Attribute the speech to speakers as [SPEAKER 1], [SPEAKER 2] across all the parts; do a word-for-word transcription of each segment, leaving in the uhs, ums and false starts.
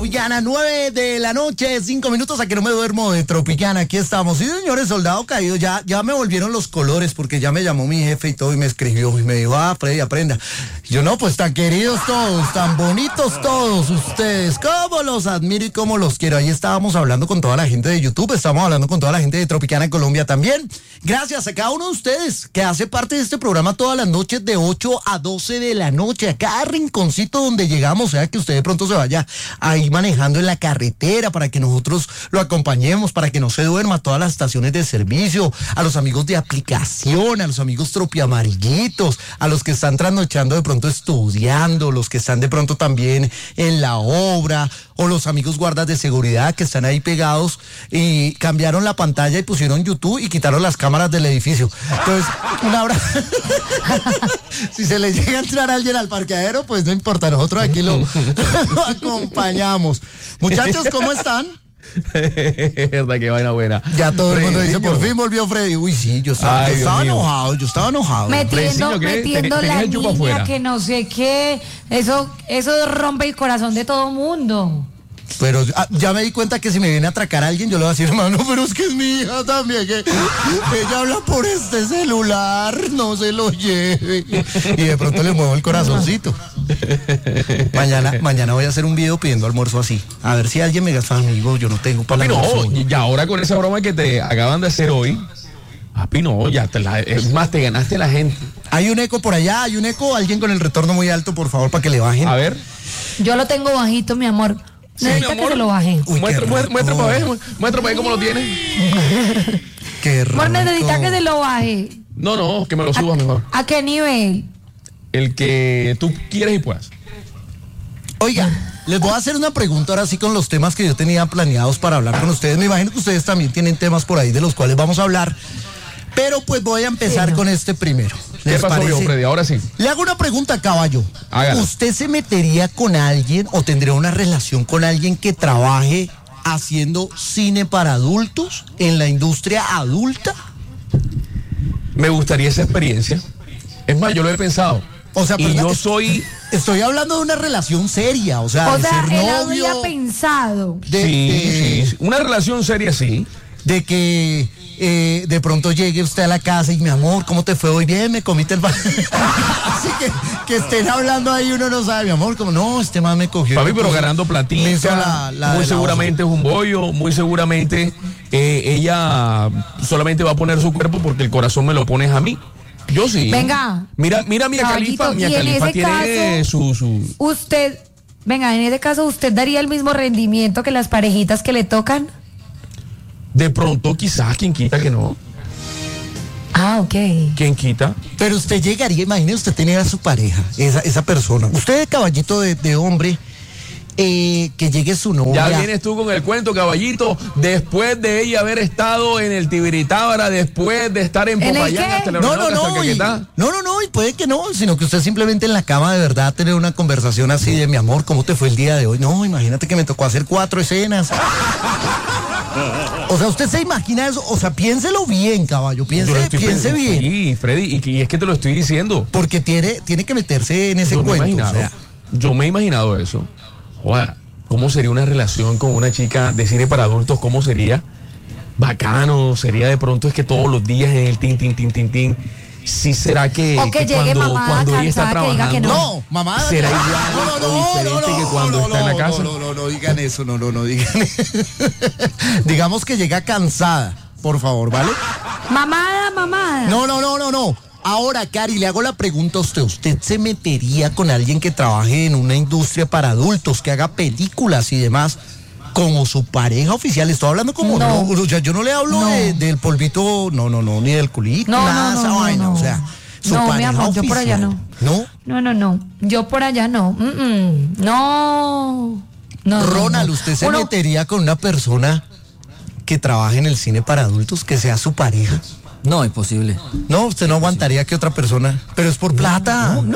[SPEAKER 1] Tropicana, nueve de la noche, cinco minutos a que no me duermo de Tropicana, aquí estamos. Sí, señores, soldado caído, ya, ya me volvieron los colores porque ya me llamó mi jefe y todo y me escribió y me dijo, ah, Freddy, aprenda. Yo no, pues tan queridos todos, tan bonitos todos ustedes, cómo los admiro y cómo los quiero. Ahí estábamos hablando con toda la gente de YouTube, estamos hablando con toda la gente de Tropicana en Colombia también. Gracias a cada uno de ustedes que hace parte de este programa todas las noches de ocho a doce de la noche, a cada rinconcito donde llegamos, o sea que usted de pronto se vaya ahí manejando en la carretera para que nosotros lo acompañemos, para que no se duerma, a todas las estaciones de servicio, a los amigos de aplicación, a los amigos tropiamarillitos, a los que están trasnochando de pronto estudiando, los que están de pronto también en la obra, o los amigos guardas de seguridad que están ahí pegados y cambiaron la pantalla y pusieron YouTube y quitaron las cámaras del edificio. Entonces, un abrazo. Si se le llega a entrar a alguien al parqueadero, pues no importa, nosotros aquí lo, lo acompañamos. Muchachos, ¿cómo están?
[SPEAKER 2] Verdad que vaina buena.
[SPEAKER 1] Ya todo el mundo
[SPEAKER 2] Freddy,
[SPEAKER 1] dice, por fin volvió Freddy. Uy, sí, yo estaba,
[SPEAKER 2] Ay,
[SPEAKER 1] yo estaba
[SPEAKER 2] Dios mío.
[SPEAKER 1] enojado, yo estaba enojado.
[SPEAKER 3] Metiendo,
[SPEAKER 2] ¿qué?
[SPEAKER 3] metiendo
[SPEAKER 2] Ten-
[SPEAKER 3] la
[SPEAKER 2] tenés el chupo
[SPEAKER 3] niña
[SPEAKER 2] afuera.
[SPEAKER 3] que no sé qué. Eso, eso rompe el corazón de todo mundo.
[SPEAKER 1] Pero ah, ya me di cuenta que si me viene a atracar a alguien, yo le voy a decir, hermano, pero es que es mi hija también, que ella habla por este celular, no se lo lleve. Y de pronto le muevo el corazoncito. Mañana, mañana voy a hacer un video pidiendo almuerzo así. A ver si alguien me gasta amigo, yo no tengo para
[SPEAKER 2] Papi,
[SPEAKER 1] el
[SPEAKER 2] no,
[SPEAKER 1] almuerzo.
[SPEAKER 2] y ahora con esa broma que te acaban de hacer hoy, papi, no, ya te la, es más, te ganaste la gente.
[SPEAKER 1] Hay un eco por allá, hay un eco, alguien con el retorno muy alto, por favor, para que le bajen.
[SPEAKER 2] A ver,
[SPEAKER 3] Yo lo tengo bajito, mi amor.
[SPEAKER 2] Sí,
[SPEAKER 3] Necesita
[SPEAKER 2] mi amor.
[SPEAKER 3] que se lo baje.
[SPEAKER 1] Uy,
[SPEAKER 2] muestra,
[SPEAKER 1] qué
[SPEAKER 2] muestra,
[SPEAKER 1] rico.
[SPEAKER 2] muestra para ver, muestra para ver cómo lo tienes.
[SPEAKER 1] Qué rico.
[SPEAKER 3] Amor, necesita que se lo baje.
[SPEAKER 2] No, no, que me lo subas mejor.
[SPEAKER 3] ¿A qué nivel?
[SPEAKER 2] El que tú quieres y puedas.
[SPEAKER 1] Oiga, les voy a hacer una pregunta ahora sí con los temas que yo tenía planeados para hablar con ustedes. Me imagino que ustedes también tienen temas por ahí de los cuales vamos a hablar. Pero pues voy a empezar
[SPEAKER 3] Sí, no.
[SPEAKER 1] con este primero.
[SPEAKER 2] ¿Qué
[SPEAKER 1] ¿Les
[SPEAKER 2] pasó,
[SPEAKER 1] parece?
[SPEAKER 2] yo, Freddy? Ahora sí.
[SPEAKER 1] Le hago una pregunta, caballo.
[SPEAKER 2] Hágala.
[SPEAKER 1] ¿Usted se metería con alguien o tendría una relación con alguien que trabaje haciendo cine para adultos en la industria adulta?
[SPEAKER 2] Me gustaría esa experiencia. Es más, yo lo he pensado.
[SPEAKER 1] O sea,
[SPEAKER 2] y
[SPEAKER 1] pero
[SPEAKER 2] yo
[SPEAKER 1] es-
[SPEAKER 2] soy...
[SPEAKER 1] Estoy hablando de una relación seria, o sea,
[SPEAKER 3] O
[SPEAKER 1] de
[SPEAKER 3] sea,
[SPEAKER 1] ser
[SPEAKER 3] él
[SPEAKER 1] novio,
[SPEAKER 3] había pensado.
[SPEAKER 1] de,
[SPEAKER 2] sí,
[SPEAKER 1] de-
[SPEAKER 2] sí, una relación seria, sí.
[SPEAKER 1] de que eh, de pronto llegue usted a la casa y mi amor, ¿cómo te fue hoy? Bien, me comiste el... ba-". Así que, que estén hablando ahí, uno no sabe, mi amor, como no, este man me cogió.
[SPEAKER 2] Papi, pero
[SPEAKER 1] me
[SPEAKER 2] ganando
[SPEAKER 1] hizo
[SPEAKER 2] platica,
[SPEAKER 1] la- la-
[SPEAKER 2] muy
[SPEAKER 1] la
[SPEAKER 2] seguramente es un bollo, muy seguramente eh, ella solamente va a poner su cuerpo porque el corazón me lo pones a mí. Yo sí.
[SPEAKER 3] Venga.
[SPEAKER 2] Mira, mira Mia
[SPEAKER 3] Caballito,
[SPEAKER 2] Khalifa, Mia
[SPEAKER 3] y en
[SPEAKER 2] Khalifa
[SPEAKER 3] ese
[SPEAKER 2] tiene
[SPEAKER 3] caso-
[SPEAKER 2] su, su...
[SPEAKER 3] Usted, venga, en ese caso, ¿usted daría el mismo rendimiento que las parejitas que le tocan?
[SPEAKER 2] De pronto, quizás, quien quita que no.
[SPEAKER 3] Ah, ok.
[SPEAKER 2] ¿Quién quita?
[SPEAKER 1] Pero usted llegaría, imagine usted tener a su pareja, esa, esa persona. Usted, caballito de, de hombre, eh, que llegue su novia.
[SPEAKER 2] Ya vienes tú con el cuento, caballito, después de ella haber estado en el Tibiritábara, después de estar en
[SPEAKER 3] ¿En el
[SPEAKER 2] Popayán
[SPEAKER 3] qué?
[SPEAKER 2] hasta la
[SPEAKER 1] No, no,
[SPEAKER 2] Orinoca, hasta
[SPEAKER 1] no, y,
[SPEAKER 2] Caquetá.
[SPEAKER 1] no, no, no, y puede que no, sino que usted simplemente en la cama de verdad tener una conversación así de mi amor, ¿cómo te fue el día de hoy? No, imagínate que me tocó hacer cuatro escenas. O sea, usted se imagina eso, o sea, piénselo bien, caballo,
[SPEAKER 2] Yo lo
[SPEAKER 1] piense,
[SPEAKER 2] estoy
[SPEAKER 1] piense
[SPEAKER 2] pensando.
[SPEAKER 1] bien,
[SPEAKER 2] Sí, Freddy, y, y es que te lo estoy diciendo.
[SPEAKER 1] porque tiene, tiene que meterse en ese
[SPEAKER 2] Yo me, he
[SPEAKER 1] cuento. O
[SPEAKER 2] imaginado,
[SPEAKER 1] sea,
[SPEAKER 2] yo me he imaginado eso. Joder, ¿cómo sería una relación con una chica de cine para adultos? ¿Cómo sería? Bacano, sería de pronto es que todos los días en el tin, tin, tin, tin, tin. Sí será que,
[SPEAKER 3] O que llegue
[SPEAKER 2] cuando,
[SPEAKER 3] mamá
[SPEAKER 2] cuando ella está
[SPEAKER 3] cansada que diga
[SPEAKER 2] trabajando,
[SPEAKER 3] que
[SPEAKER 1] no, mamá.
[SPEAKER 2] será
[SPEAKER 1] no,
[SPEAKER 2] igual
[SPEAKER 1] no, no,
[SPEAKER 2] o diferente
[SPEAKER 1] no, no,
[SPEAKER 2] que cuando
[SPEAKER 1] no,
[SPEAKER 2] está en la
[SPEAKER 1] no,
[SPEAKER 2] casa.
[SPEAKER 1] No, no, no, no digan eso, no, no, no digan. Digamos que llega cansada, por favor, ¿vale?
[SPEAKER 3] Mamada, mamada.
[SPEAKER 1] No, no, no, no, no. Ahora, Cari, le hago la pregunta a usted. ¿Usted se metería con alguien que trabaje en una industria para adultos, que haga películas y demás, como su pareja oficial? Estoy hablando como no.
[SPEAKER 3] No.
[SPEAKER 1] O sea, yo no le hablo
[SPEAKER 3] No.
[SPEAKER 1] de- del polvito, no, no, no, ni del culito,
[SPEAKER 3] No,
[SPEAKER 1] nada de
[SPEAKER 3] no,
[SPEAKER 1] esa
[SPEAKER 3] no, no,
[SPEAKER 1] vaina.
[SPEAKER 3] no.
[SPEAKER 1] O sea, su
[SPEAKER 3] No, mi
[SPEAKER 1] pareja
[SPEAKER 3] amor, yo por allá
[SPEAKER 1] oficial.
[SPEAKER 3] no.
[SPEAKER 1] ¿No?
[SPEAKER 3] No, no, no. Yo por allá no. Mm, mm. No. No.
[SPEAKER 1] Ronald,
[SPEAKER 3] no.
[SPEAKER 1] ¿usted se
[SPEAKER 3] Uno-
[SPEAKER 1] metería con una persona que trabaje en el cine para adultos, que sea su pareja?
[SPEAKER 4] No, imposible.
[SPEAKER 1] No, usted no aguantaría que otra persona, pero es por plata. No,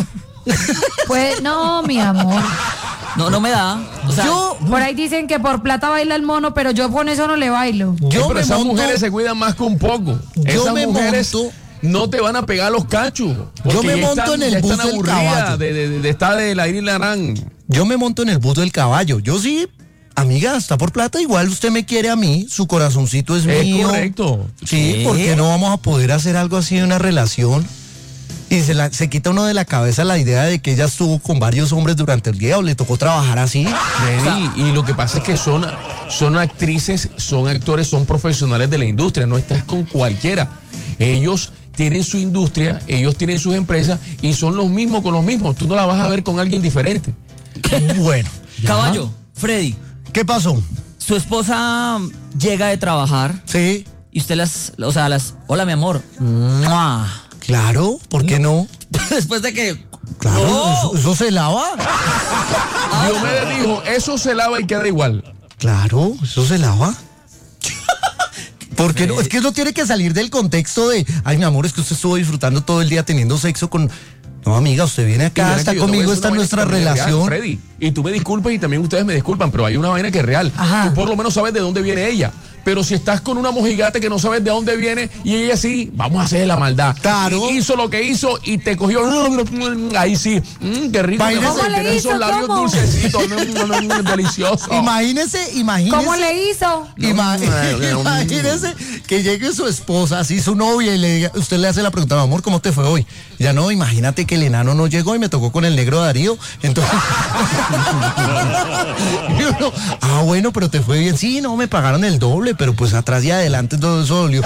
[SPEAKER 3] Pues no, mi amor.
[SPEAKER 4] No, no me da. O sea,
[SPEAKER 1] yo,
[SPEAKER 3] Por ahí dicen que por plata baila el mono, pero yo con eso no le bailo.
[SPEAKER 2] Sí,
[SPEAKER 1] yo
[SPEAKER 2] pero
[SPEAKER 1] me
[SPEAKER 2] esas
[SPEAKER 1] monto,
[SPEAKER 2] mujeres se cuidan más que un poco.
[SPEAKER 1] Yo
[SPEAKER 2] Esas
[SPEAKER 1] me
[SPEAKER 2] mujeres
[SPEAKER 1] monto-
[SPEAKER 2] no te van a pegar los cachos.
[SPEAKER 1] Yo
[SPEAKER 2] porque
[SPEAKER 1] me
[SPEAKER 2] ya
[SPEAKER 1] monto
[SPEAKER 2] están-
[SPEAKER 1] en el
[SPEAKER 2] ya
[SPEAKER 1] bus
[SPEAKER 2] están
[SPEAKER 1] del
[SPEAKER 2] aburridas
[SPEAKER 1] caballo.
[SPEAKER 2] de, de, de estar de la Irina Larán.
[SPEAKER 1] yo me monto en el bus del caballo. Yo sí, amiga, está por plata, igual usted me quiere a mí, su corazoncito es,
[SPEAKER 2] Es
[SPEAKER 1] mío.
[SPEAKER 2] correcto.
[SPEAKER 1] Sí,
[SPEAKER 4] ¿Qué?
[SPEAKER 1] ¿por qué no vamos a poder hacer algo así en una relación? Y se, la, se quita uno de la cabeza la idea de que ella estuvo con varios hombres durante el día o le tocó trabajar así.
[SPEAKER 2] Freddy, y lo que pasa es que son, son actrices, son actores, son profesionales de la industria, no estás con cualquiera. Ellos tienen su industria, ellos tienen sus empresas y son los mismos con los mismos. Tú no la vas a ver con alguien diferente.
[SPEAKER 1] Bueno,
[SPEAKER 4] Caballo, Freddy,
[SPEAKER 1] ¿qué pasó?
[SPEAKER 4] su esposa llega de trabajar
[SPEAKER 1] Sí,
[SPEAKER 4] y usted las, o sea, las, hola mi amor. ¡Mua!
[SPEAKER 1] claro, ¿por qué no?
[SPEAKER 4] Después de que,
[SPEAKER 1] Claro,
[SPEAKER 4] ¡Oh!
[SPEAKER 1] eso, eso se lava.
[SPEAKER 2] Diomedes dijo, eso se lava y queda igual.
[SPEAKER 1] Claro, eso se lava. ¿Por qué no? Es que eso tiene que salir del contexto de, ay, mi amor, es que usted estuvo disfrutando todo el día teniendo sexo con... No, amiga, usted viene
[SPEAKER 2] Y
[SPEAKER 1] acá,
[SPEAKER 2] mira
[SPEAKER 1] está
[SPEAKER 2] que yo te voy a
[SPEAKER 1] conmigo,
[SPEAKER 2] decir
[SPEAKER 1] está
[SPEAKER 2] una
[SPEAKER 1] nuestra
[SPEAKER 2] vaina que también es real,
[SPEAKER 1] relación.
[SPEAKER 2] Freddy, y tú me disculpas y también ustedes me disculpan, pero hay una vaina que es real.
[SPEAKER 3] Ajá.
[SPEAKER 2] Tú por lo menos sabes de dónde viene ella. Pero si estás con una mojigata que no sabes de dónde viene y ella sí, vamos a hacer la maldad.
[SPEAKER 1] Claro.
[SPEAKER 2] Y hizo lo que hizo y te cogió. Ahí sí. Mm, qué rico.
[SPEAKER 1] Imagínese-
[SPEAKER 2] que
[SPEAKER 3] ¿Cómo le
[SPEAKER 2] tienes
[SPEAKER 3] hizo?
[SPEAKER 2] esos labios
[SPEAKER 3] ¿Cómo?
[SPEAKER 2] dulcecitos. Mm, mm, delicioso.
[SPEAKER 1] Imagínese, imagínese.
[SPEAKER 3] ¿Cómo le hizo?
[SPEAKER 1] Ima-
[SPEAKER 2] No,
[SPEAKER 1] imagínese que llegue su esposa, así su novia, y le diga, usted le hace la pregunta, mi amor, ¿cómo te fue hoy? Ya no, imagínate que el enano no llegó y me tocó con el negro Darío. Entonces. Y uno, ah, bueno, pero te fue bien. Sí, no, me pagaron el doble, pero pues atrás y adelante todo eso dolió.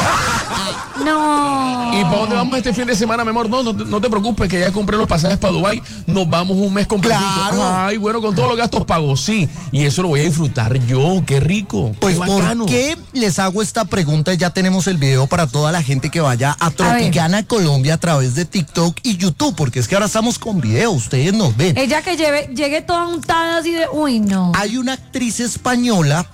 [SPEAKER 3] No.
[SPEAKER 2] ¿Y para dónde vamos este fin de semana, mi amor? No, no, te- no te preocupes, que ya compré los pasajes para Dubái. Nos vamos un mes completito.
[SPEAKER 1] Claro.
[SPEAKER 2] Ay, bueno, con todos los gastos pagos, sí. Y eso lo voy a disfrutar yo. Qué rico.
[SPEAKER 1] Pues,
[SPEAKER 2] qué bacano.
[SPEAKER 1] ¿por qué les hago esta pregunta? Ya tenemos el video para toda la gente que vaya a Tropicana, Colombia, a través de TikTok y YouTube, porque es que ahora estamos con video, ustedes nos ven.
[SPEAKER 3] Ella que lleve, llegue toda untada así de, uy, no.
[SPEAKER 1] Hay una actriz española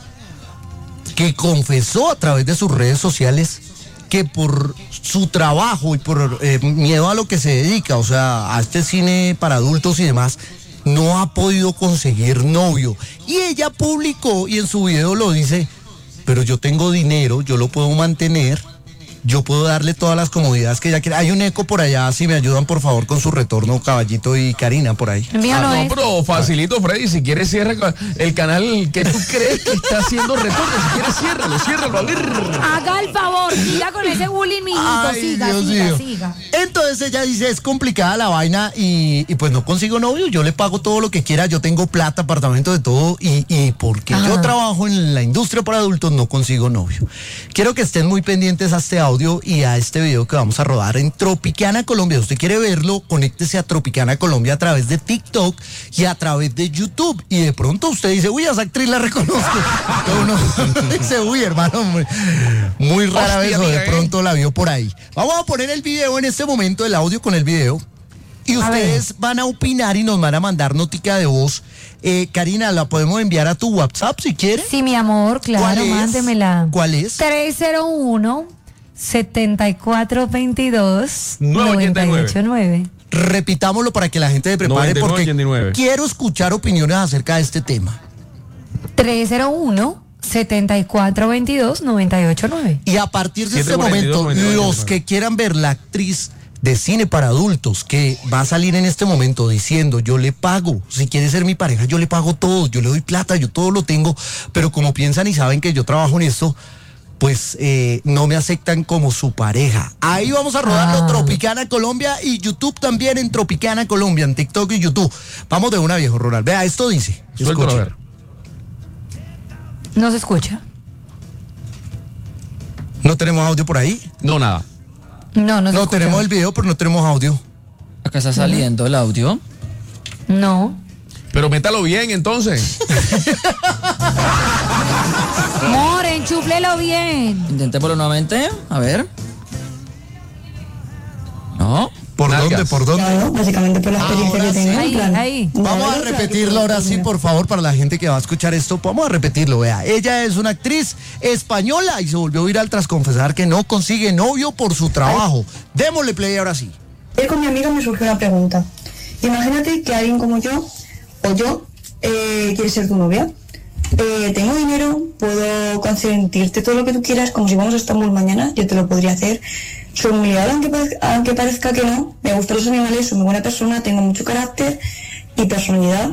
[SPEAKER 1] que confesó a través de sus redes sociales que por su trabajo y por eh, miedo a lo que se dedica, o sea, a este cine para adultos y demás, no ha podido conseguir novio. Y ella publicó, y en su video lo dice, pero yo tengo dinero, yo lo puedo mantener, yo puedo darle todas las comodidades que ella quiera. Hay un eco por allá, si me ayudan por favor con su retorno, Caballito y Karina, por ahí.
[SPEAKER 3] El mío
[SPEAKER 2] Ah,
[SPEAKER 3] no,
[SPEAKER 2] no,
[SPEAKER 3] es.
[SPEAKER 2] pero facilito, Freddy. Si quieres, cierra ca- el canal que tú crees que está haciendo retorno. Si quieres, ciérralo, ciérralo. A ver.
[SPEAKER 3] Haga el favor, siga con ese bullying, mijito.
[SPEAKER 1] Ay,
[SPEAKER 3] siga,
[SPEAKER 1] Dios
[SPEAKER 3] siga,
[SPEAKER 1] mío.
[SPEAKER 3] siga.
[SPEAKER 1] Entonces ella dice, es complicada la vaina y, y pues no consigo novio, yo le pago todo lo que quiera, yo tengo plata, apartamento, de todo y, y porque
[SPEAKER 3] Ajá.
[SPEAKER 1] yo trabajo en la industria para adultos no consigo novio. Quiero que estén muy pendientes a este audio y a este video que vamos a rodar en Tropicana, Colombia. Usted quiere verlo, conéctese a Tropicana, Colombia a través de TikTok y a través de YouTube. Y de pronto usted dice, uy, a esa actriz la reconozco. Uno dice, uy, hermano, muy, muy rara
[SPEAKER 2] Hostia,
[SPEAKER 1] vez o de
[SPEAKER 2] amiga, ¿eh?
[SPEAKER 1] pronto la vio por ahí. Vamos a poner el video en este momento, el audio con el video. Y
[SPEAKER 3] A
[SPEAKER 1] ustedes van a opinar y nos van a mandar notica de voz. Eh, Karina, ¿la podemos enviar a tu WhatsApp si quieres?
[SPEAKER 3] Sí, mi amor,
[SPEAKER 1] ¿Cuál
[SPEAKER 3] claro,
[SPEAKER 1] es?
[SPEAKER 3] mándemela.
[SPEAKER 1] ¿Cuál es?
[SPEAKER 3] tres cero uno, setenta y cuatro veintidós,
[SPEAKER 2] nueve ochenta
[SPEAKER 3] noventa
[SPEAKER 2] y
[SPEAKER 3] y
[SPEAKER 2] nueve.
[SPEAKER 3] ocho nueve.
[SPEAKER 1] Repitámoslo para que la gente se prepare
[SPEAKER 2] noventa y nueve
[SPEAKER 1] porque
[SPEAKER 2] ochenta y nueve.
[SPEAKER 1] quiero escuchar opiniones acerca de este tema.
[SPEAKER 3] tres cero uno, setenta y cuatro veintidós, noventa y ocho nueve.
[SPEAKER 1] Y a partir de este
[SPEAKER 2] siete cuarenta y dos,
[SPEAKER 1] momento,
[SPEAKER 2] noventa y nueve.
[SPEAKER 1] los que quieran ver la actriz de cine para adultos que va a salir en este momento diciendo, yo le pago, si quiere ser mi pareja, yo le pago todo, yo le doy plata, yo todo lo tengo, pero como piensan y saben que yo trabajo en esto, pues eh, no me aceptan como su pareja. Ahí vamos a rodarlo,
[SPEAKER 3] Ah.
[SPEAKER 1] Tropicana Colombia y YouTube también en Tropicana Colombia, en TikTok y YouTube. Vamos de una, viejo Ronald. Vea, esto dice.
[SPEAKER 2] Suéltalo a
[SPEAKER 1] Escuche.
[SPEAKER 2] ver.
[SPEAKER 3] ¿No se escucha?
[SPEAKER 1] ¿No tenemos audio por ahí?
[SPEAKER 2] No, nada.
[SPEAKER 3] No, no se
[SPEAKER 1] No,
[SPEAKER 3] escucha.
[SPEAKER 1] tenemos el video, pero no tenemos audio.
[SPEAKER 4] Acá está saliendo el audio.
[SPEAKER 3] No.
[SPEAKER 2] Pero métalo bien, entonces.
[SPEAKER 3] Amor, enchúflelo bien.
[SPEAKER 4] Intentémoslo nuevamente. A ver. No.
[SPEAKER 1] ¿Por
[SPEAKER 2] Nalgas.
[SPEAKER 1] dónde? ¿Por dónde?
[SPEAKER 5] Claro, básicamente por la experiencia
[SPEAKER 1] Ahora
[SPEAKER 5] que tengo.
[SPEAKER 1] sí.
[SPEAKER 5] en
[SPEAKER 3] Ahí,
[SPEAKER 5] plan,
[SPEAKER 3] ahí.
[SPEAKER 5] una
[SPEAKER 1] Vamos a
[SPEAKER 5] vez,
[SPEAKER 1] repetirlo ahora sí, por favor, para la gente que va a escuchar esto. Vamos a repetirlo, vea. Ella es una actriz española y se volvió viral tras confesar que no consigue novio por su trabajo. Démosle play ahora sí.
[SPEAKER 5] Ayer con mi amiga me surgió una pregunta. Imagínate que alguien como yo, o yo, eh, quiere ser tu novia. Eh, tengo dinero, puedo consentirte todo lo que tú quieras, como si vamos a Estambul mañana, yo te lo podría hacer. Soy muy leal, aunque, parezca- aunque parezca que no. Me gustan los animales, soy muy buena persona, tengo mucho carácter y personalidad.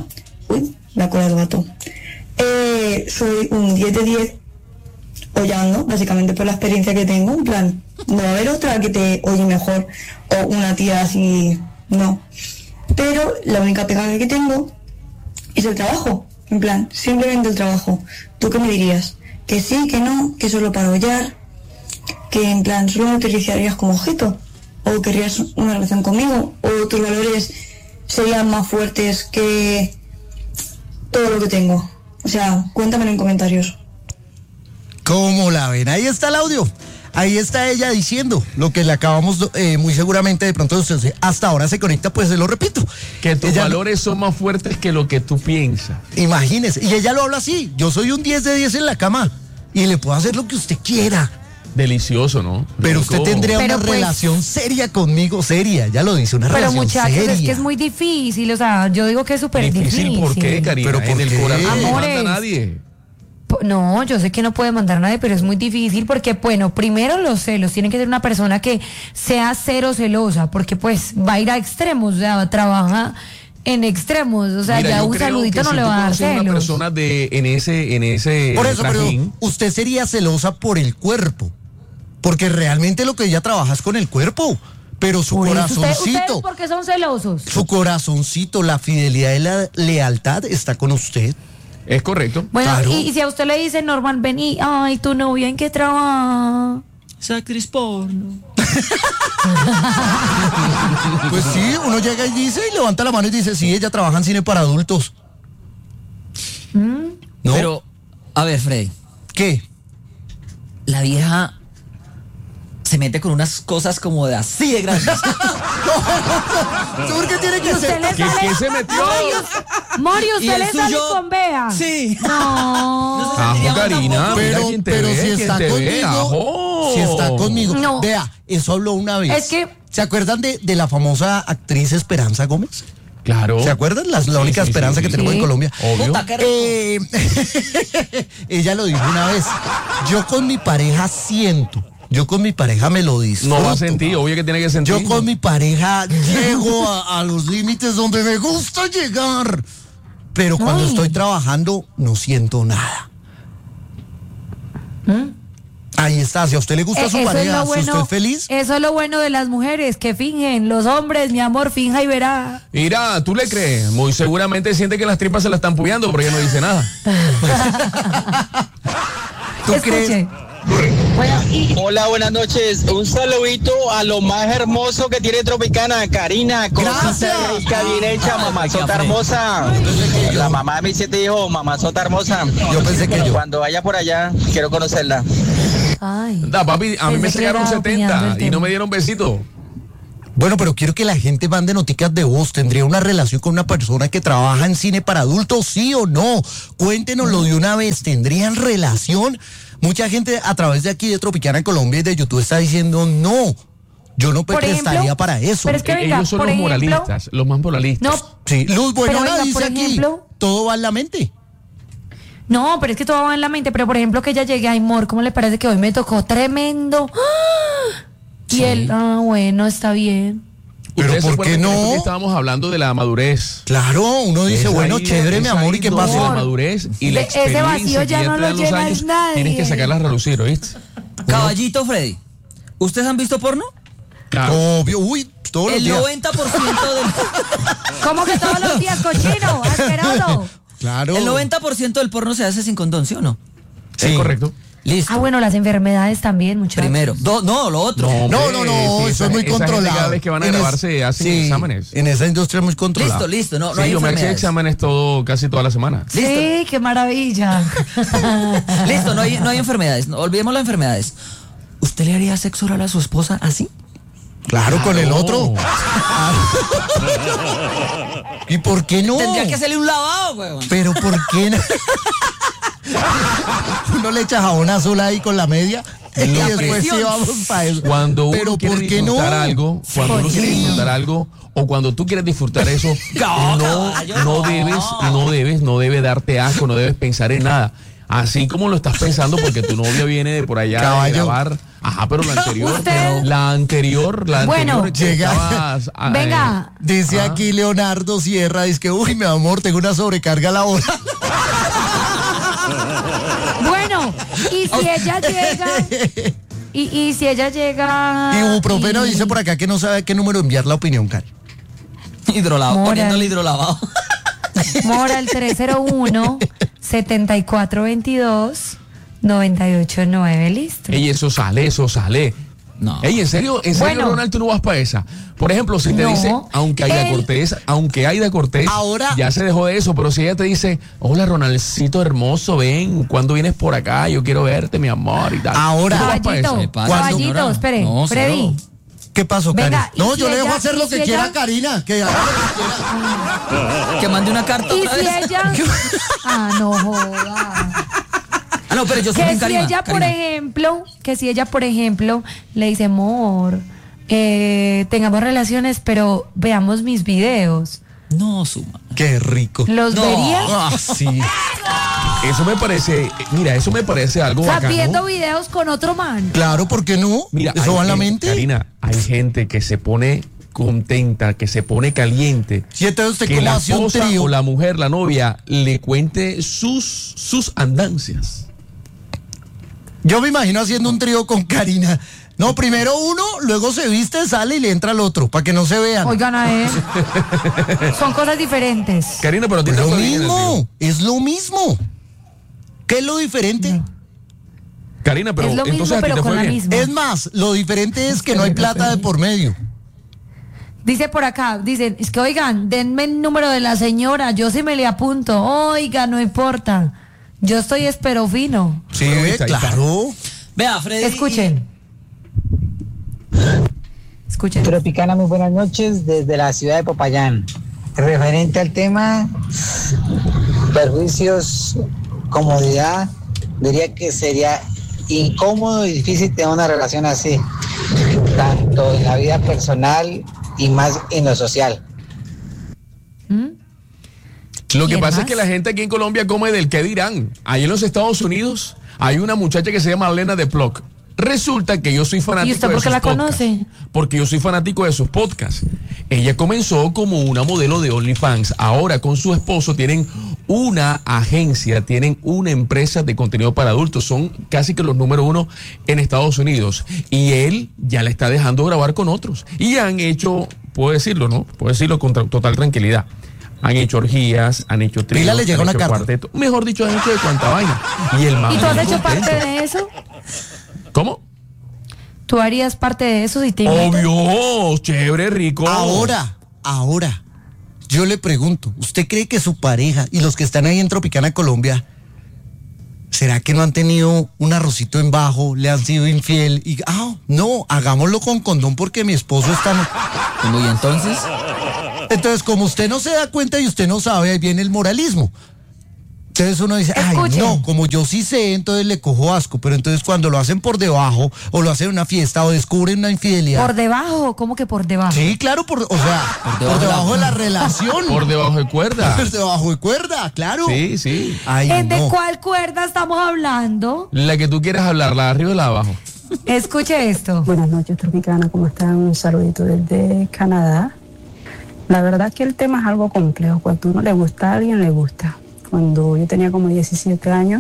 [SPEAKER 5] Uy, me acuerdo del gato. Eh, soy un diez de diez hollando, básicamente por la experiencia que tengo. En plan, no va a haber otra que te oye mejor o una tía así, no. Pero la única pegada que tengo es el trabajo. En plan, simplemente el trabajo. ¿Tú qué me dirías? Que sí, que no, que solo para hollar, que en plan solo me utilizarías como objeto, o querrías una relación conmigo, o tus valores serían más fuertes que todo lo que tengo. O sea, cuéntamelo en comentarios.
[SPEAKER 1] ¿Cómo la ven? Ahí está el audio. Ahí está ella diciendo lo que le acabamos, eh, muy seguramente de pronto usted hasta ahora se conecta, pues se lo repito.
[SPEAKER 2] Que tus
[SPEAKER 1] ella,
[SPEAKER 2] valores son más fuertes que lo que tú piensas.
[SPEAKER 1] Imagínese, y ella lo habla así, yo soy un diez de diez en la cama y le puedo hacer lo que usted quiera.
[SPEAKER 2] Delicioso, ¿no?
[SPEAKER 1] Pero
[SPEAKER 2] Rico.
[SPEAKER 1] usted tendría
[SPEAKER 3] Pero
[SPEAKER 1] una
[SPEAKER 3] pues,
[SPEAKER 1] relación seria conmigo, seria, ya lo dice, una
[SPEAKER 3] Pero
[SPEAKER 1] relación
[SPEAKER 3] muchachos,
[SPEAKER 1] seria.
[SPEAKER 3] es que es muy difícil, o sea, yo digo que es súper difícil.
[SPEAKER 2] Difícil, ¿por qué, Karina?
[SPEAKER 1] ¿Pero por
[SPEAKER 2] en el
[SPEAKER 1] qué?
[SPEAKER 2] corazón no manda
[SPEAKER 3] Amores.
[SPEAKER 2] nadie.
[SPEAKER 3] Po- No, yo sé que no puede mandar a nadie, pero es muy difícil porque, bueno, primero los celos, tiene que ser una persona que sea cero celosa, porque pues va a ir a extremos, o sea, trabaja en extremos, o sea,
[SPEAKER 2] Mira,
[SPEAKER 3] ya
[SPEAKER 2] yo
[SPEAKER 3] un
[SPEAKER 2] creo
[SPEAKER 3] saludito
[SPEAKER 2] que
[SPEAKER 3] no
[SPEAKER 2] si
[SPEAKER 3] le
[SPEAKER 2] tú
[SPEAKER 3] va a dar
[SPEAKER 2] conoces
[SPEAKER 3] celos.
[SPEAKER 2] una persona de, en ese, en ese
[SPEAKER 1] Por eso, pero
[SPEAKER 2] trajín,
[SPEAKER 1] usted sería celosa por el cuerpo, porque realmente lo que ella trabaja es con el cuerpo, pero su
[SPEAKER 3] Por eso, usted-
[SPEAKER 1] corazoncito,
[SPEAKER 3] ¿Ustedes por qué son celosos?
[SPEAKER 1] su corazoncito, la fidelidad y la lealtad está con usted.
[SPEAKER 2] es correcto.
[SPEAKER 3] Bueno,
[SPEAKER 1] Claro.
[SPEAKER 3] y, y si a usted le dice, Norman, vení, ay, tu novia, ¿en qué trabaja?
[SPEAKER 4] Es actriz porno.
[SPEAKER 1] Pues sí, uno llega y dice y levanta la mano y dice, sí, ella trabaja en cine para adultos. ¿No?
[SPEAKER 4] Pero, a ver, Freddy,
[SPEAKER 1] ¿Qué?
[SPEAKER 4] la vieja se mete con unas cosas como de así de grandes.
[SPEAKER 1] ¿Por qué tiene que
[SPEAKER 3] ¿Usted
[SPEAKER 1] ser?
[SPEAKER 3] le
[SPEAKER 2] ¿Qué,
[SPEAKER 3] sale?
[SPEAKER 2] qué se metió?
[SPEAKER 3] Mori,
[SPEAKER 4] ¿Y
[SPEAKER 3] ¿usted
[SPEAKER 4] el
[SPEAKER 3] le sale
[SPEAKER 4] suyo?
[SPEAKER 3] con Bea?
[SPEAKER 4] Sí.
[SPEAKER 3] No.
[SPEAKER 4] No sé.
[SPEAKER 2] Ajo,
[SPEAKER 4] Diríamos
[SPEAKER 2] Karina,
[SPEAKER 4] tampoco.
[SPEAKER 2] mira
[SPEAKER 1] Pero,
[SPEAKER 2] quién te
[SPEAKER 1] pero
[SPEAKER 2] ve,
[SPEAKER 1] si
[SPEAKER 2] quién
[SPEAKER 1] está
[SPEAKER 2] te ve,
[SPEAKER 1] conmigo,
[SPEAKER 2] ajo.
[SPEAKER 1] si está conmigo,
[SPEAKER 3] No.
[SPEAKER 1] vea, eso habló una vez.
[SPEAKER 3] Es que-
[SPEAKER 1] ¿Se acuerdan de, de la famosa actriz Esperanza Gómez?
[SPEAKER 2] Claro.
[SPEAKER 1] ¿Se acuerdan? La, la
[SPEAKER 2] Sí,
[SPEAKER 1] única
[SPEAKER 2] sí,
[SPEAKER 1] esperanza
[SPEAKER 2] sí,
[SPEAKER 1] que
[SPEAKER 2] sí.
[SPEAKER 1] tenemos
[SPEAKER 3] Sí.
[SPEAKER 1] en Colombia.
[SPEAKER 2] Obvio.
[SPEAKER 4] Puta, qué rico.
[SPEAKER 1] Eh, ella lo dijo una vez. Yo con mi pareja siento. Yo con mi pareja me lo disfruto.
[SPEAKER 2] No va a sentir, obvio que tiene que sentir.
[SPEAKER 1] Yo con mi pareja llego a, a los límites donde me gusta llegar. Pero cuando
[SPEAKER 3] Ay.
[SPEAKER 1] estoy trabajando, no siento nada. Ahí está. Si a usted le gusta
[SPEAKER 3] Eh,
[SPEAKER 1] su
[SPEAKER 3] eso es
[SPEAKER 1] pareja,
[SPEAKER 3] lo
[SPEAKER 1] si
[SPEAKER 3] bueno,
[SPEAKER 1] usted es feliz,
[SPEAKER 3] eso es lo bueno de las mujeres que fingen. Los hombres, mi amor, finja y verá.
[SPEAKER 2] Mira, tú le crees. Muy seguramente siente que las tripas se la están puyando, pero ella no dice nada.
[SPEAKER 1] ¿tú
[SPEAKER 3] Escuche.
[SPEAKER 1] crees?
[SPEAKER 3] Bueno, y
[SPEAKER 6] Hola, buenas noches. Un saludito a lo más hermoso que tiene Tropicana, Karina.
[SPEAKER 1] Gracias.
[SPEAKER 6] Cosita rica, bien hecha, mamazota hermosa. La mamá de mis siete hijos, mamazota hermosa.
[SPEAKER 1] Yo pensé que yo.
[SPEAKER 6] Cuando vaya por allá, quiero conocerla.
[SPEAKER 3] ay.
[SPEAKER 2] Da, papi, a mí
[SPEAKER 3] Pensé
[SPEAKER 2] me
[SPEAKER 3] que
[SPEAKER 2] sacaron
[SPEAKER 3] era opinando
[SPEAKER 2] setenta
[SPEAKER 3] el
[SPEAKER 2] y no
[SPEAKER 3] tema.
[SPEAKER 2] me dieron besito.
[SPEAKER 1] Bueno, pero quiero que la gente mande noticas de voz. ¿Tendría una relación con una persona que trabaja en cine para adultos, sí o no? Cuéntenoslo de una vez. ¿Tendrían relación? Mucha gente a través de aquí de Tropicana en Colombia y de YouTube está diciendo no. Yo no
[SPEAKER 3] Por
[SPEAKER 1] prestaría
[SPEAKER 3] ejemplo,
[SPEAKER 1] para eso.
[SPEAKER 3] pero es que- venga,
[SPEAKER 2] Ellos son
[SPEAKER 3] por
[SPEAKER 2] los
[SPEAKER 3] ejemplo-
[SPEAKER 2] moralistas, los más moralistas.
[SPEAKER 3] No,
[SPEAKER 1] Sí, Luz Buenona
[SPEAKER 3] Pero venga,
[SPEAKER 1] dice
[SPEAKER 3] por
[SPEAKER 1] aquí,
[SPEAKER 3] ejemplo-
[SPEAKER 1] todo va en la mente.
[SPEAKER 3] no, pero es que todo va en la mente. Pero por ejemplo, que ella llegue, ay, amor, ¿cómo le parece que hoy me tocó tremendo? ¡Ah! Y él, ah, bueno, está bien.
[SPEAKER 1] Pero
[SPEAKER 2] ¿Ustedes se
[SPEAKER 1] ¿por qué
[SPEAKER 2] acuerdan que
[SPEAKER 1] no?
[SPEAKER 2] después estábamos hablando de la madurez?
[SPEAKER 1] Claro, uno dice,
[SPEAKER 2] Es
[SPEAKER 1] bueno,
[SPEAKER 2] ahí-
[SPEAKER 1] chévere,
[SPEAKER 2] es
[SPEAKER 1] mi amor,
[SPEAKER 2] ahí
[SPEAKER 1] ¿y qué
[SPEAKER 2] donde
[SPEAKER 1] pasa?
[SPEAKER 2] La madurez y la
[SPEAKER 3] De- ese
[SPEAKER 2] experiencia
[SPEAKER 3] vacío ya
[SPEAKER 2] que
[SPEAKER 3] no
[SPEAKER 2] te
[SPEAKER 3] lo
[SPEAKER 2] dan los
[SPEAKER 3] llena
[SPEAKER 2] años,
[SPEAKER 3] nadie.
[SPEAKER 2] tienes que sacarlas a relucir, ¿oíste?
[SPEAKER 4] Caballito Freddy, ¿ustedes han visto porno?
[SPEAKER 2] Claro.
[SPEAKER 1] Obvio, uy, todos los
[SPEAKER 4] El
[SPEAKER 1] días.
[SPEAKER 4] noventa por ciento del
[SPEAKER 3] ¿Cómo que todos los días, cochino? Asqueroso.
[SPEAKER 1] Claro.
[SPEAKER 4] el noventa por ciento del porno se hace sin condón, ¿sí o no?
[SPEAKER 1] Sí.
[SPEAKER 2] Es correcto.
[SPEAKER 4] Listo.
[SPEAKER 3] Ah, bueno, las enfermedades también, muchachos.
[SPEAKER 4] Primero. Do- no, lo otro.
[SPEAKER 1] No, no, no,
[SPEAKER 2] sí,
[SPEAKER 1] eso
[SPEAKER 2] esa-
[SPEAKER 1] es muy
[SPEAKER 2] esa gente
[SPEAKER 1] controlado.
[SPEAKER 2] Cada vez que van a
[SPEAKER 1] En es-
[SPEAKER 2] grabarse hacen
[SPEAKER 1] sí,
[SPEAKER 2] exámenes.
[SPEAKER 1] En esa industria es muy controlado.
[SPEAKER 4] Listo, listo. No, no
[SPEAKER 2] Sí,
[SPEAKER 4] hay
[SPEAKER 2] yo me hacía
[SPEAKER 4] enfermedades.
[SPEAKER 2] exámenes todo, casi toda la semana.
[SPEAKER 3] Sí, qué maravilla.
[SPEAKER 4] Listo, no hay, no hay enfermedades. No, olvidemos las enfermedades. ¿Usted le haría sexo oral a su esposa así?
[SPEAKER 1] Claro, con el
[SPEAKER 2] Claro.
[SPEAKER 1] otro. ¿Y por qué no?
[SPEAKER 4] Tendría que hacerle un lavado, weón.
[SPEAKER 1] Pero ¿por qué no? Uno le echa jabón azul ahí con la media y
[SPEAKER 4] La
[SPEAKER 1] después sí
[SPEAKER 4] presión.
[SPEAKER 1] vamos para eso.
[SPEAKER 2] Cuando uno
[SPEAKER 1] Pero
[SPEAKER 2] quiere
[SPEAKER 1] ¿por qué no?
[SPEAKER 2] disfrutar algo, cuando uno quiere
[SPEAKER 1] Sí.
[SPEAKER 2] disfrutar algo, o cuando tú quieres disfrutar eso,
[SPEAKER 4] No,
[SPEAKER 2] no,
[SPEAKER 4] caballo,
[SPEAKER 2] no
[SPEAKER 4] no.
[SPEAKER 2] debes, no debes, no debe darte asco, no debes pensar en nada. Así como lo estás pensando, porque tu novia viene de por allá
[SPEAKER 1] Caballo.
[SPEAKER 2] de grabar. Ajá, pero la anterior.
[SPEAKER 3] Usted-
[SPEAKER 2] La anterior, la
[SPEAKER 3] Bueno,
[SPEAKER 2] anterior. que
[SPEAKER 1] llega-
[SPEAKER 2] estabas, ah,
[SPEAKER 3] Venga,
[SPEAKER 1] Dice
[SPEAKER 2] Ah.
[SPEAKER 1] aquí Leonardo Sierra, dice que, uy, mi amor, tengo una sobrecarga laboral.
[SPEAKER 3] bueno, y si ella llega, y, y si ella llega.
[SPEAKER 1] Ibuprofeno
[SPEAKER 3] y-
[SPEAKER 1] dice por acá que no sabe a qué número enviar la opinión, Cari.
[SPEAKER 4] Hidrolavado,
[SPEAKER 3] Mora.
[SPEAKER 4] poniendo el hidrolavado.
[SPEAKER 3] Mora el tres cero uno, setenta y cuatro veintidós, noventa y ocho nueve, listo.
[SPEAKER 2] Ey, eso sale, eso sale.
[SPEAKER 4] No.
[SPEAKER 2] Ey, en serio, en serio,
[SPEAKER 3] Bueno.
[SPEAKER 2] Ronald, tú no vas para esa. Por ejemplo, si te
[SPEAKER 3] No.
[SPEAKER 2] dice, aunque Aida
[SPEAKER 3] Él-
[SPEAKER 2] Cortés, aunque Aida Cortés,
[SPEAKER 1] Ahora-
[SPEAKER 2] ya se dejó de eso, pero si ella te dice, hola Ronaldcito hermoso, ven, ¿cuándo vienes por acá? Yo quiero verte, mi amor, y tal.
[SPEAKER 1] Ahora-
[SPEAKER 2] ¿Tú no vas pa'
[SPEAKER 3] Caballito,
[SPEAKER 2] esa?
[SPEAKER 4] pasa,
[SPEAKER 3] caballito,
[SPEAKER 4] señora?
[SPEAKER 3] espere,
[SPEAKER 4] No,
[SPEAKER 3] Freddy.
[SPEAKER 4] cero.
[SPEAKER 1] ¿Qué pasó, Cari?
[SPEAKER 3] Venga, ¿y
[SPEAKER 1] No,
[SPEAKER 3] si
[SPEAKER 1] yo le dejo
[SPEAKER 3] ella-
[SPEAKER 1] hacer
[SPEAKER 3] y
[SPEAKER 1] lo
[SPEAKER 3] si
[SPEAKER 1] que
[SPEAKER 3] ella-
[SPEAKER 1] quiera, Karina. Que haga lo que
[SPEAKER 4] Que mande una carta
[SPEAKER 3] Y
[SPEAKER 4] otra
[SPEAKER 3] si
[SPEAKER 4] vez.
[SPEAKER 3] ella. Ah, no joda.
[SPEAKER 4] Ah, no, pero yo soy
[SPEAKER 3] Que
[SPEAKER 4] bien
[SPEAKER 3] si
[SPEAKER 4] Karina,
[SPEAKER 3] ella, por
[SPEAKER 4] Karina.
[SPEAKER 3] ejemplo, que si ella, por ejemplo, le dice, amor, eh, tengamos relaciones, pero veamos mis videos.
[SPEAKER 4] No, suma.
[SPEAKER 1] quiera. Qué rico.
[SPEAKER 3] ¿Los
[SPEAKER 4] No.
[SPEAKER 3] vería?
[SPEAKER 1] Ah, sí.
[SPEAKER 2] Eso me parece, mira, eso me parece algo
[SPEAKER 3] O sea,
[SPEAKER 2] bacano.
[SPEAKER 3] viendo videos con otro man.
[SPEAKER 1] Claro, ¿por qué no?
[SPEAKER 2] Mira,
[SPEAKER 1] Eso
[SPEAKER 2] hay
[SPEAKER 1] va en la
[SPEAKER 2] gente-
[SPEAKER 1] mente.
[SPEAKER 2] Karina, hay gente que se pone contenta, que se pone caliente.
[SPEAKER 1] Si entonces usted
[SPEAKER 2] que
[SPEAKER 1] cómo
[SPEAKER 2] la
[SPEAKER 1] hace un
[SPEAKER 2] esposa
[SPEAKER 1] trío.
[SPEAKER 2] o la mujer, la novia, le cuente sus, sus andancias.
[SPEAKER 1] Yo me imagino haciendo un trío con Karina. No, primero uno, luego se viste, sale y le entra al otro, para que no se vean.
[SPEAKER 3] Oigan a él. Son cosas diferentes.
[SPEAKER 2] Karina, pero a ti
[SPEAKER 1] Es
[SPEAKER 2] te
[SPEAKER 1] lo
[SPEAKER 2] fue bien en el
[SPEAKER 1] mismo,
[SPEAKER 2] trío.
[SPEAKER 1] es lo mismo. ¿Qué es lo diferente?
[SPEAKER 2] Karina, pero
[SPEAKER 3] Es lo mismo,
[SPEAKER 2] entonces a ti
[SPEAKER 3] pero
[SPEAKER 2] te
[SPEAKER 3] con
[SPEAKER 2] fue
[SPEAKER 3] la
[SPEAKER 2] bien.
[SPEAKER 3] misma.
[SPEAKER 1] Es más, lo diferente es que no hay plata de por medio.
[SPEAKER 3] Dice por acá, dicen, es que oigan, denme el número de la señora, yo sí me le apunto. Oiga, no importa. Yo estoy espero fino.
[SPEAKER 1] Sí,
[SPEAKER 2] Pero
[SPEAKER 1] ve,
[SPEAKER 2] ahí está, ahí está.
[SPEAKER 1] claro.
[SPEAKER 4] Vea, Freddy.
[SPEAKER 3] Escuchen. Escuchen.
[SPEAKER 7] Tropicana, muy buenas noches desde la ciudad de Popayán. Referente al tema, perjuicios, comodidad, diría que sería incómodo y difícil tener una relación así, tanto en la vida personal y más en lo social.
[SPEAKER 3] ¿Mm?
[SPEAKER 2] Lo que
[SPEAKER 3] ¿Quién
[SPEAKER 2] pasa
[SPEAKER 3] más?
[SPEAKER 2] es que la gente aquí en Colombia come del qué dirán. Ahí en los Estados Unidos hay una muchacha que se llama Lena de Plock. Resulta que yo soy fanático
[SPEAKER 3] ¿Y usted
[SPEAKER 2] de
[SPEAKER 3] por qué
[SPEAKER 2] sus
[SPEAKER 3] la
[SPEAKER 2] podcasts.
[SPEAKER 3] conoce?
[SPEAKER 2] Porque yo soy fanático de sus podcasts. Ella comenzó como una modelo de OnlyFans. Ahora con su esposo tienen una agencia, tienen una empresa de contenido para adultos. Son casi que los número uno en Estados Unidos. Y él ya la está dejando grabar con otros. Y han hecho, puedo decirlo, ¿no? Puedo decirlo con tra- total tranquilidad. Han hecho orgías, han hecho tríos,
[SPEAKER 1] Pila le llegó
[SPEAKER 2] han
[SPEAKER 1] una
[SPEAKER 2] hecho
[SPEAKER 1] carta.
[SPEAKER 2] cuarteto. Mejor dicho, han hecho de cuanta vaina. Y el man
[SPEAKER 3] ¿Y tú has
[SPEAKER 2] muy
[SPEAKER 3] hecho
[SPEAKER 2] contento.
[SPEAKER 3] parte de eso?
[SPEAKER 2] ¿Cómo?
[SPEAKER 3] ¿Tú harías parte de eso si te invitan?
[SPEAKER 2] Obvio, chévere, rico.
[SPEAKER 1] Ahora, ahora, yo le pregunto, ¿usted cree que su pareja y los que están ahí en Tropicana, Colombia, será que no han tenido un arrocito en bajo, le han sido infiel? Y, ah, no, hagámoslo con condón porque mi esposo está... no-".
[SPEAKER 4] ¿Cómo, y entonces?
[SPEAKER 1] Entonces, como usted no se da cuenta y usted no sabe, ahí viene el moralismo. Entonces uno dice, ay,
[SPEAKER 3] Escuchen.
[SPEAKER 1] no, como yo sí sé, entonces le cojo asco. Pero entonces cuando lo hacen por debajo, o lo hacen en una fiesta, o descubren una infidelidad.
[SPEAKER 3] ¿Por debajo? ¿Cómo que por debajo?
[SPEAKER 1] Sí, claro, por, o sea, por debajo,
[SPEAKER 4] debajo
[SPEAKER 1] de la relación.
[SPEAKER 2] Por debajo de cuerda.
[SPEAKER 1] Por debajo de cuerda, claro.
[SPEAKER 2] Sí, sí.
[SPEAKER 1] Ay,
[SPEAKER 3] ¿En ¿De
[SPEAKER 1] no.
[SPEAKER 3] cuál cuerda estamos hablando?
[SPEAKER 2] La que tú quieras hablar, la de arriba o la de abajo.
[SPEAKER 3] Escuche esto.
[SPEAKER 8] Buenas noches, Tropicana, ¿cómo están? Un saludito desde Canadá. La verdad que el tema es algo complejo. Cuando uno le gusta a alguien, le gusta. Cuando yo tenía como diecisiete años,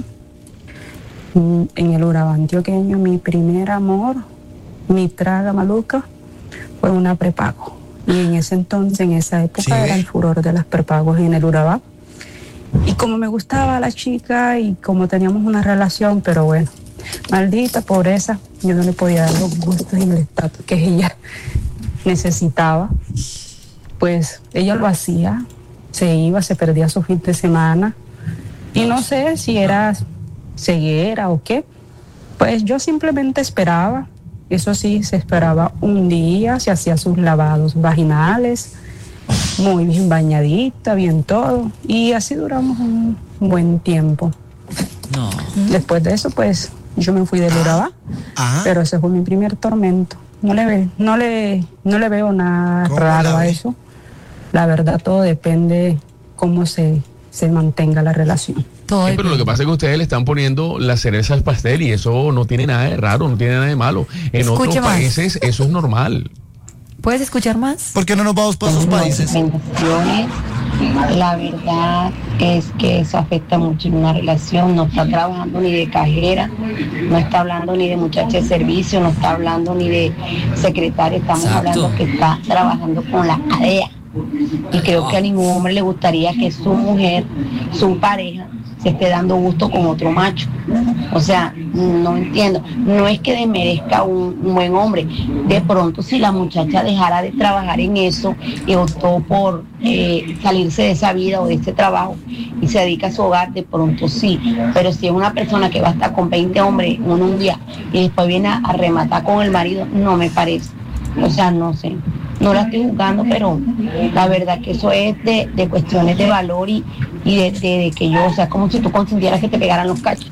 [SPEAKER 8] mm, en el Urabá antioqueño, mi primer amor, mi traga maluca, fue una prepago. Y en ese entonces, en esa época,
[SPEAKER 1] Sí.
[SPEAKER 8] era el furor de las prepagos en el Urabá. Y como me gustaba la chica y como teníamos una relación, pero bueno, maldita pobreza, yo no le podía dar los gustos y el estatus que ella necesitaba. Pues ella lo hacía, se iba, se perdía su fin de semana y no sé si era ceguera o qué. Pues yo simplemente esperaba, eso sí, se esperaba un día, se hacía sus lavados vaginales, muy bien bañadita, bien todo, y así duramos un buen tiempo.
[SPEAKER 4] No.
[SPEAKER 8] Después de eso, pues yo me fui del Urabá,
[SPEAKER 1] Ah,
[SPEAKER 8] pero ese fue mi primer tormento. No le, ve, no le, no le veo nada
[SPEAKER 1] ¿Cómo
[SPEAKER 8] raro
[SPEAKER 1] la
[SPEAKER 8] a
[SPEAKER 1] ve?
[SPEAKER 8] eso. La verdad, todo depende cómo se, se mantenga la relación.
[SPEAKER 3] Todo
[SPEAKER 2] Sí, pero lo que pasa es que ustedes le están poniendo la cereza al pastel y eso no tiene nada de raro, no tiene nada de malo. En
[SPEAKER 3] Escuche
[SPEAKER 2] otros
[SPEAKER 3] más.
[SPEAKER 2] países eso es normal.
[SPEAKER 3] ¿Puedes escuchar más?
[SPEAKER 1] ¿Por qué no nos vamos para esos países?
[SPEAKER 9] Bendiciones. La verdad es que eso afecta mucho en una relación. No está trabajando ni de cajera, no está hablando ni de muchacha de servicio, no está hablando ni de secretaria. Estamos
[SPEAKER 4] Exacto.
[SPEAKER 9] hablando que está trabajando con la A D E A. Y creo que a ningún hombre le gustaría que su mujer, su pareja, se esté dando gusto con otro macho. O sea, no entiendo. No es que desmerezca un, un buen hombre. De pronto, si la muchacha dejara de trabajar en eso y optó por eh, salirse de esa vida o de ese trabajo y se dedica a su hogar, de pronto sí. Pero si es una persona que va a estar con veinte hombres en un día y después viene a, a rematar con el marido, no me parece. O sea, no sé. No la estoy juzgando, pero la verdad que eso es de, de cuestiones de valor y, y de, de, de que yo, o sea, como si tú consintieras que te pegaran los cachos.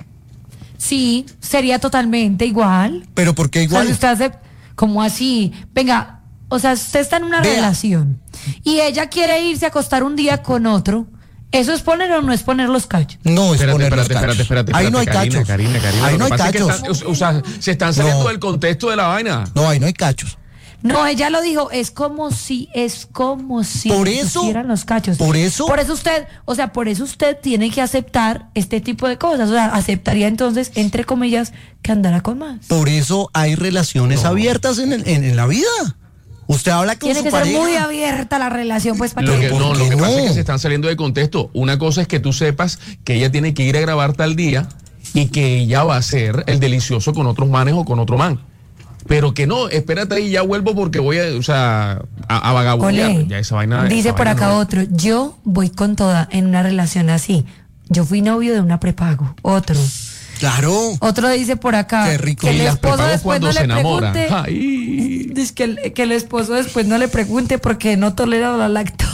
[SPEAKER 3] Sí, sería totalmente igual.
[SPEAKER 1] ¿Pero por qué
[SPEAKER 3] O sea,
[SPEAKER 1] igual?
[SPEAKER 3] si usted hace como así, venga, o sea, usted está en una
[SPEAKER 1] Vea.
[SPEAKER 3] relación y ella quiere irse a acostar un día con otro, ¿eso es poner o no es poner los cachos?
[SPEAKER 1] No, es
[SPEAKER 2] Espérate,
[SPEAKER 1] poner los
[SPEAKER 2] espérate,
[SPEAKER 1] cachos.
[SPEAKER 2] espérate, espérate.
[SPEAKER 1] Ahí no hay
[SPEAKER 2] espérate,
[SPEAKER 1] cachos.
[SPEAKER 2] Karina, Karina, Karina.
[SPEAKER 1] Ahí
[SPEAKER 2] Lo
[SPEAKER 1] no
[SPEAKER 2] que
[SPEAKER 1] hay
[SPEAKER 2] pasa es que
[SPEAKER 1] cachos.
[SPEAKER 2] están- o sea, se están saliendo
[SPEAKER 1] No.
[SPEAKER 2] del contexto de la vaina.
[SPEAKER 1] No, ahí no hay cachos.
[SPEAKER 3] No, ella lo dijo, es como si, es como si
[SPEAKER 1] Por
[SPEAKER 3] le
[SPEAKER 1] eso-
[SPEAKER 3] pusieran los cachos.
[SPEAKER 1] por eso-
[SPEAKER 3] Por eso usted, o sea, por eso usted tiene que aceptar este tipo de cosas. O sea, aceptaría entonces, entre comillas, que andara con más.
[SPEAKER 1] Por eso hay relaciones abiertas en, el- en, en la vida. Usted habla con
[SPEAKER 3] Tiene
[SPEAKER 1] su
[SPEAKER 3] que ser
[SPEAKER 1] pareja.
[SPEAKER 3] muy abierta la relación, pues, para
[SPEAKER 2] Lo
[SPEAKER 3] que...
[SPEAKER 2] que,
[SPEAKER 1] ¿Por
[SPEAKER 2] no,
[SPEAKER 1] qué
[SPEAKER 2] lo que pasa
[SPEAKER 1] no?
[SPEAKER 2] es que se están saliendo de contexto. Una cosa es que tú sepas que ella tiene que ir a grabar tal día y que ella va a hacer el delicioso con otros manes o con otro man. Pero que no, espérate ahí, ya vuelvo porque voy a, o sea, a, a vagabundear.
[SPEAKER 3] Ole,
[SPEAKER 2] Ya esa vaina.
[SPEAKER 3] dice
[SPEAKER 2] esa
[SPEAKER 3] por
[SPEAKER 2] vaina
[SPEAKER 3] acá
[SPEAKER 2] no.
[SPEAKER 3] otro, yo voy con toda en una relación así. Yo fui novio de una prepago. Otro.
[SPEAKER 1] Claro.
[SPEAKER 3] Otro dice por acá
[SPEAKER 1] Qué rico.
[SPEAKER 3] que
[SPEAKER 2] Y
[SPEAKER 3] el
[SPEAKER 2] las
[SPEAKER 3] esposo
[SPEAKER 2] prepagos
[SPEAKER 3] después
[SPEAKER 2] cuando
[SPEAKER 3] no
[SPEAKER 2] se
[SPEAKER 3] le
[SPEAKER 2] enamoran.
[SPEAKER 3] pregunte.
[SPEAKER 2] Ay.
[SPEAKER 3] Dice que el, que el esposo después no le pregunte porque no tolera la lactosa.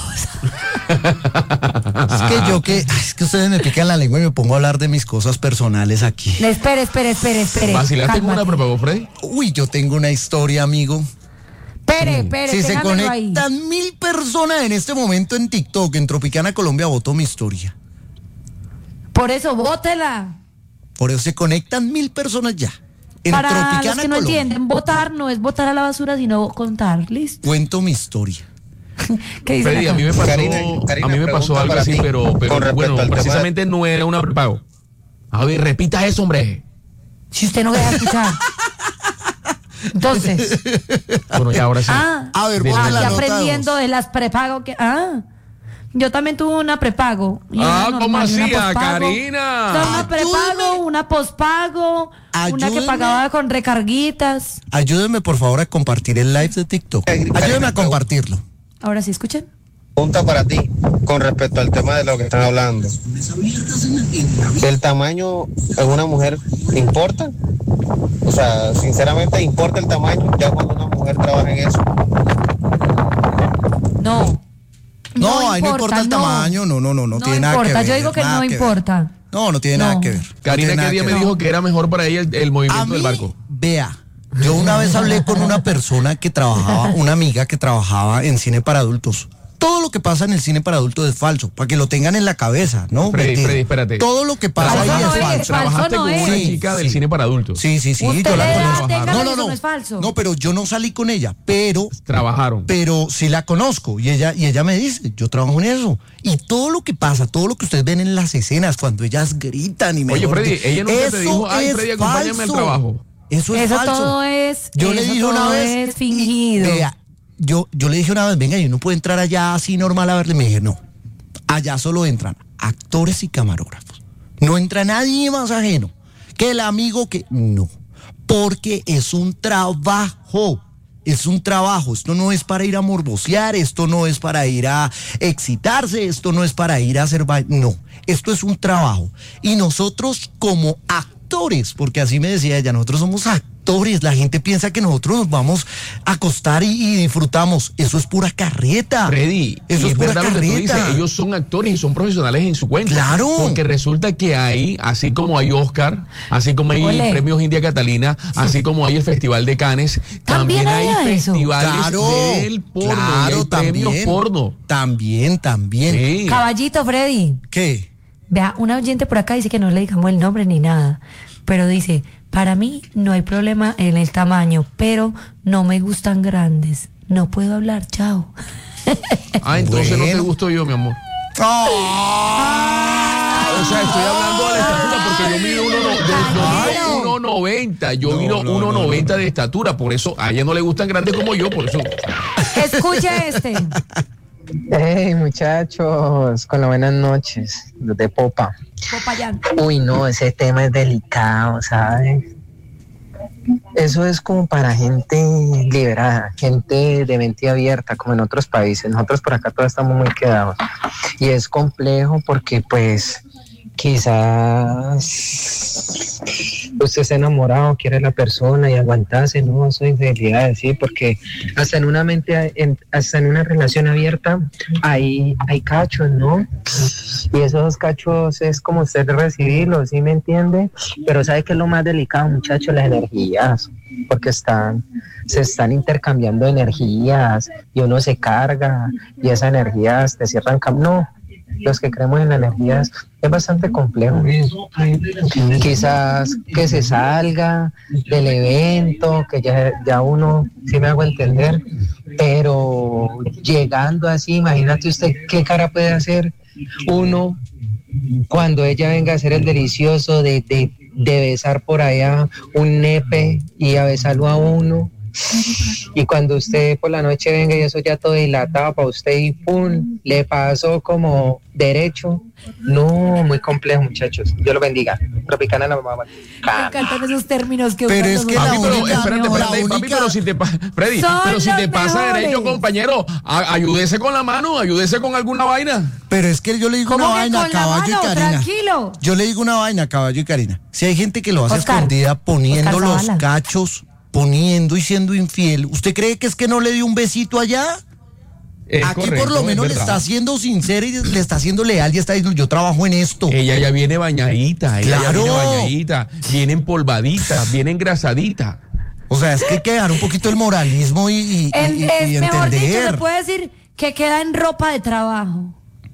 [SPEAKER 1] Es que yo que. ay, es que ustedes me pican la lengua y me pongo a hablar de mis cosas personales aquí.
[SPEAKER 3] Espere, espere, espere, espere.
[SPEAKER 2] ¿Vacilaste con una
[SPEAKER 3] Cálmate.
[SPEAKER 2] prepago, Freddy?
[SPEAKER 1] Uy, yo tengo una historia, amigo.
[SPEAKER 3] Espere, espere,
[SPEAKER 1] Si se
[SPEAKER 3] téngamelo ahí.
[SPEAKER 1] conectan mil personas en este momento en TikTok, en Tropicana Colombia, voto mi historia.
[SPEAKER 3] Por eso, bótela.
[SPEAKER 1] Por eso se conectan mil personas ya. En
[SPEAKER 3] Para los
[SPEAKER 1] Tropicana
[SPEAKER 3] que no
[SPEAKER 1] Colombia.
[SPEAKER 3] entienden, votar no es votar a la basura, sino contar. ¿Listo?
[SPEAKER 1] Cuento mi historia.
[SPEAKER 3] ¿Qué dice
[SPEAKER 2] Freddy,
[SPEAKER 3] acá?
[SPEAKER 2] a mí me pasó,
[SPEAKER 7] Karina, Karina,
[SPEAKER 2] a mí me pasó
[SPEAKER 7] pregunta
[SPEAKER 2] algo
[SPEAKER 7] para
[SPEAKER 2] así,
[SPEAKER 7] ti,
[SPEAKER 2] pero, pero
[SPEAKER 7] con respecto
[SPEAKER 2] bueno,
[SPEAKER 7] al tema de-
[SPEAKER 2] precisamente no era una prepago. A ver, repita eso, hombre.
[SPEAKER 3] Si usted no deja escuchar. Entonces,
[SPEAKER 2] Bueno, ya ahora sí.
[SPEAKER 3] ah,
[SPEAKER 1] A ver,
[SPEAKER 2] De-
[SPEAKER 1] ponme
[SPEAKER 3] ah,
[SPEAKER 1] la
[SPEAKER 3] ya
[SPEAKER 1] nota de
[SPEAKER 3] aprendiendo
[SPEAKER 1] voz.
[SPEAKER 3] de las prepago que ah. Yo también tuve una prepago. y
[SPEAKER 2] Ah,
[SPEAKER 3] una
[SPEAKER 2] ¿cómo
[SPEAKER 3] normal, y una
[SPEAKER 2] hacía,
[SPEAKER 3] pospago.
[SPEAKER 2] Karina?
[SPEAKER 3] O sea, una prepago,
[SPEAKER 1] Ayúdeme.
[SPEAKER 3] una pospago, una que
[SPEAKER 1] Ayúdeme.
[SPEAKER 3] pagaba con recarguitas.
[SPEAKER 1] Ayúdenme, por favor, a compartir el live de TikTok. Ayúdenme a compartirlo.
[SPEAKER 3] Ahora sí, escuchen.
[SPEAKER 7] Pregunta para ti con respecto al tema de lo que están hablando. ¿El tamaño en una mujer importa? O sea, sinceramente, ¿importa el tamaño ya cuando una mujer trabaja en eso?
[SPEAKER 3] No.
[SPEAKER 1] No, ahí no importa el
[SPEAKER 3] no.
[SPEAKER 1] tamaño, no, no, no, no,
[SPEAKER 3] No
[SPEAKER 1] tiene nada que
[SPEAKER 3] importa,
[SPEAKER 1] ver.
[SPEAKER 3] yo digo que
[SPEAKER 1] nada
[SPEAKER 3] no
[SPEAKER 1] que ver.
[SPEAKER 3] importa.
[SPEAKER 1] No, no tiene nada
[SPEAKER 3] No.
[SPEAKER 1] que ver. No
[SPEAKER 2] Karina,
[SPEAKER 1] tiene nada
[SPEAKER 2] ¿qué día
[SPEAKER 1] que
[SPEAKER 2] me
[SPEAKER 1] ver.
[SPEAKER 2] dijo que era mejor para ella el, el
[SPEAKER 1] A
[SPEAKER 2] movimiento
[SPEAKER 1] mí,
[SPEAKER 2] del barco?
[SPEAKER 1] vea, yo una vez hablé con una persona que trabajaba, una amiga que trabajaba en cine para adultos. Todo lo que pasa en el cine para adultos es falso, para que lo tengan en la cabeza, ¿no?
[SPEAKER 2] Freddy,
[SPEAKER 1] Mentira.
[SPEAKER 2] Freddy, espérate.
[SPEAKER 1] Todo lo que pasa
[SPEAKER 3] Falso
[SPEAKER 1] ahí
[SPEAKER 3] no
[SPEAKER 1] es
[SPEAKER 3] es,
[SPEAKER 1] falso.
[SPEAKER 3] falso
[SPEAKER 2] Trabajaste
[SPEAKER 3] no
[SPEAKER 2] con
[SPEAKER 3] es.
[SPEAKER 2] una
[SPEAKER 1] Sí,
[SPEAKER 2] chica del
[SPEAKER 1] sí.
[SPEAKER 2] cine para adultos.
[SPEAKER 1] Sí, sí, sí,
[SPEAKER 3] Usted
[SPEAKER 1] yo la
[SPEAKER 3] le da,
[SPEAKER 1] conozco.
[SPEAKER 3] téngalo
[SPEAKER 1] No,
[SPEAKER 3] y
[SPEAKER 1] no,
[SPEAKER 3] eso
[SPEAKER 1] no.
[SPEAKER 3] no es falso.
[SPEAKER 1] No, pero yo no salí con ella, pero
[SPEAKER 2] Trabajaron.
[SPEAKER 1] pero sí la conozco y ella y ella me dice, yo trabajo en eso. Y todo lo que pasa, todo lo que ustedes ven en las escenas cuando ellas gritan y me
[SPEAKER 2] Oye, Freddy, ella nunca te dijo, ay, Freddy, acompáñame al trabajo.
[SPEAKER 1] Eso es
[SPEAKER 3] Eso
[SPEAKER 1] falso.
[SPEAKER 3] todo es.
[SPEAKER 1] Yo le
[SPEAKER 3] eso
[SPEAKER 1] dije una
[SPEAKER 3] todo
[SPEAKER 1] vez
[SPEAKER 3] es fingido.
[SPEAKER 1] y, vea, yo, yo le dije una vez, venga, yo no puedo entrar allá así normal a verle. Me dije, no. Allá solo entran actores y camarógrafos. No entra nadie más ajeno. Que el amigo que. No. Porque es un trabajo. Es un trabajo. Esto no es para ir a morbosear. Esto no es para ir a excitarse. Esto no es para ir a hacer. ba- No. Esto es un trabajo. Y nosotros, como actores, porque así me decía ella, nosotros somos actores. La gente piensa que nosotros nos vamos a acostar y, y disfrutamos. Eso es pura carreta.
[SPEAKER 2] Freddy,
[SPEAKER 1] Eso
[SPEAKER 2] y
[SPEAKER 1] es
[SPEAKER 2] es
[SPEAKER 1] pura
[SPEAKER 2] verdad lo que tú
[SPEAKER 1] carreta.
[SPEAKER 2] dices, ellos son actores y son profesionales en su cuenta.
[SPEAKER 1] Claro.
[SPEAKER 2] Porque resulta que hay, así como hay Oscar, así como hay
[SPEAKER 3] Ole.
[SPEAKER 2] premios India Catalina, así como hay el Festival de Cannes, también,
[SPEAKER 3] También
[SPEAKER 2] hay
[SPEAKER 3] había eso.
[SPEAKER 2] festivales
[SPEAKER 1] Claro,
[SPEAKER 2] del porno, y
[SPEAKER 1] claro,
[SPEAKER 2] hay premios
[SPEAKER 1] también.
[SPEAKER 2] porno.
[SPEAKER 1] También, también.
[SPEAKER 2] Sí.
[SPEAKER 3] Caballito, Freddy.
[SPEAKER 1] ¿Qué?
[SPEAKER 3] Vea, una oyente por acá dice que no le digamos el nombre ni nada, pero dice, para mí no hay problema en el tamaño, pero no me gustan grandes. No puedo hablar, chao.
[SPEAKER 2] Ah, entonces
[SPEAKER 1] Bueno.
[SPEAKER 2] no te gusto yo, mi amor.
[SPEAKER 1] ¡Ah!
[SPEAKER 2] O sea, estoy hablando de la estatura porque yo mido uno no- de- yo mido uno noventa. Yo
[SPEAKER 1] No,
[SPEAKER 2] mido
[SPEAKER 1] no,
[SPEAKER 2] uno
[SPEAKER 1] no,
[SPEAKER 2] noventa
[SPEAKER 1] no.
[SPEAKER 2] de estatura. Por eso a ella no le gustan grandes como yo. Por eso.
[SPEAKER 3] Escucha este.
[SPEAKER 10] Hey muchachos, con las buenas noches, de Popa.
[SPEAKER 3] Popayán.
[SPEAKER 10] Uy, no, ese tema es delicado, ¿sabes? Eso es como para gente liberada, gente de mente abierta, como en otros países. Nosotros por acá todos estamos muy quedados. Y es complejo porque pues quizás usted está enamorado, quiere a la persona y aguantarse, no, eso es infidelidad, sí, porque hasta en una mente, en, hasta en una relación abierta hay, hay cachos, ¿no? Y esos cachos es como usted recibirlos, ¿sí me entiende? Pero ¿sabe qué es lo más delicado, muchachos? Las energías, porque están, se están intercambiando energías y uno se carga y esas energías te cierran cam- no. Los que creemos en las energías es bastante complejo. Quizás que se salga del evento, que ya, ya uno, sí me hago entender, pero llegando así, imagínate usted qué cara puede hacer uno cuando ella venga a hacer el delicioso de, de, de besar por allá un nepe y a besarlo a uno. Y cuando usted por la noche venga y eso ya todo dilatado para usted y pum, le pasó como derecho. No, muy complejo, muchachos. Dios lo bendiga. Tropicana la mamá.
[SPEAKER 3] Me encantan esos términos que
[SPEAKER 1] Pero
[SPEAKER 3] usan
[SPEAKER 1] es
[SPEAKER 3] los
[SPEAKER 1] que la
[SPEAKER 2] Papi, pero
[SPEAKER 1] única-
[SPEAKER 2] espérate,
[SPEAKER 1] la
[SPEAKER 2] espérate, papi,
[SPEAKER 1] única-
[SPEAKER 2] pero si te pa- Freddy,
[SPEAKER 3] Son
[SPEAKER 2] pero si
[SPEAKER 3] los
[SPEAKER 2] te pasa
[SPEAKER 3] mejores.
[SPEAKER 2] derecho, compañero, a- ayúdese con la mano, ayúdese con alguna vaina.
[SPEAKER 1] Pero es que yo le digo
[SPEAKER 3] ¿Cómo
[SPEAKER 1] una
[SPEAKER 3] que
[SPEAKER 1] vaina a
[SPEAKER 3] con la
[SPEAKER 1] Caballo y
[SPEAKER 3] mano?
[SPEAKER 1] Karina.
[SPEAKER 3] Tranquilo.
[SPEAKER 1] Yo le digo una vaina a Caballo y Karina. Si hay gente que lo hace
[SPEAKER 3] Oscar.
[SPEAKER 1] escondida poniendo
[SPEAKER 3] Oscar
[SPEAKER 1] los
[SPEAKER 3] Zavala.
[SPEAKER 1] cachos, poniendo y siendo infiel, ¿usted cree que es que no le dio un besito allá?
[SPEAKER 2] Es
[SPEAKER 1] Aquí
[SPEAKER 2] correcto,
[SPEAKER 1] por lo
[SPEAKER 2] es
[SPEAKER 1] menos le
[SPEAKER 2] verdad.
[SPEAKER 1] está siendo sincera y le está siendo leal y está diciendo, yo trabajo en esto.
[SPEAKER 2] Ella ya viene bañadita, ella
[SPEAKER 1] Claro.
[SPEAKER 2] ya viene bañadita, viene empolvadita, viene engrasadita.
[SPEAKER 1] O sea, es que hay que dejar un poquito el moralismo y, y-
[SPEAKER 3] En-
[SPEAKER 1] y- y
[SPEAKER 3] es mejor dicho,
[SPEAKER 1] entender.
[SPEAKER 3] se puede decir que queda en ropa de trabajo.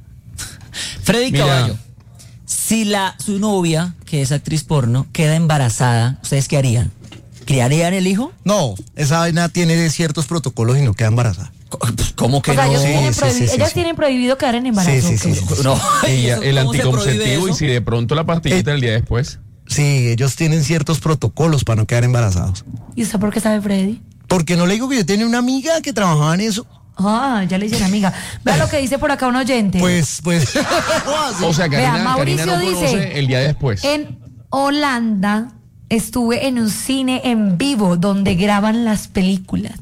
[SPEAKER 4] Freddy
[SPEAKER 2] Mira.
[SPEAKER 4] Caballo, si la su novia, que es actriz porno, queda embarazada, ¿ustedes qué harían? ¿Criarían el hijo?
[SPEAKER 1] No, esa vaina tiene ciertos protocolos y no queda embarazada.
[SPEAKER 4] ¿Cómo que
[SPEAKER 3] O sea,
[SPEAKER 4] no?
[SPEAKER 3] ellos
[SPEAKER 1] Sí,
[SPEAKER 3] tienen
[SPEAKER 1] sí,
[SPEAKER 3] prohibi-
[SPEAKER 1] sí, sí,
[SPEAKER 3] ellas
[SPEAKER 1] sí.
[SPEAKER 3] tienen prohibido quedar en embarazo.
[SPEAKER 1] Sí, sí, sí,
[SPEAKER 3] ¿ok?
[SPEAKER 1] sí, sí.
[SPEAKER 4] No,
[SPEAKER 2] Ella,
[SPEAKER 4] ¿eso
[SPEAKER 2] el
[SPEAKER 4] cómo se prohíbe
[SPEAKER 2] anticonceptivo y
[SPEAKER 4] eso?
[SPEAKER 2] si de pronto la pastillita
[SPEAKER 1] Eh.
[SPEAKER 2] el día después.
[SPEAKER 1] Sí, ellos tienen ciertos protocolos para no quedar embarazados.
[SPEAKER 3] ¿Y usted por qué sabe, Freddy?
[SPEAKER 1] Porque no le digo que yo tenía una amiga que trabajaba en eso.
[SPEAKER 3] Ah, ya le dicen amiga. Vea lo que dice por acá un oyente.
[SPEAKER 1] Pues, pues.
[SPEAKER 2] O sea,
[SPEAKER 3] Vea,
[SPEAKER 2] Karina,
[SPEAKER 3] Mauricio
[SPEAKER 2] Karina no conoce
[SPEAKER 3] dice,
[SPEAKER 2] el día después.
[SPEAKER 3] en Holanda estuve en un cine en vivo donde graban las películas.